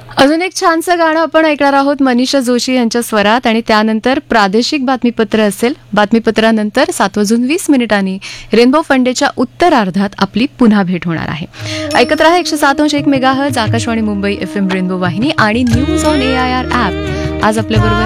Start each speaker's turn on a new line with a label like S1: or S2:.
S1: अजून एक छानसं गाणं आपण ऐकणार आहोत मनीषा जोशी यांच्या स्वरात आणि त्यानंतर प्रादेशिक बातमीपत्र असेल. बातमीपत्रानंतर 7:20 रेनबो फंडेच्या उत्तरार्धात आपली पुन्हा भेट होणार आहे. ऐकत रहा 107.1 megahertz Akashvani Mumbai FM rainbow वाहिनी आणि न्यूज ऑन AIR ॲप. आज आपल्याबरोबर